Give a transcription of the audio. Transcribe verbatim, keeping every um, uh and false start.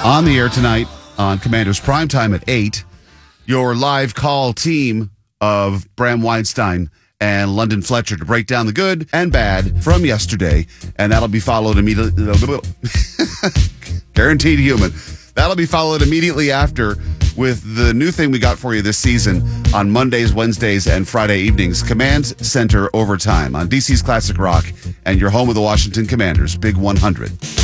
On the air tonight on Commanders Primetime at eight, your live call team of Bram Weinstein and London Fletcher to break down the good and bad from yesterday. And that'll be followed immediately. Guaranteed human. That'll be followed immediately after with the new thing we got for you this season on Mondays, Wednesdays, and Friday evenings. Command Center Overtime on D C's Classic Rock and your home of the Washington Commanders, Big one hundred.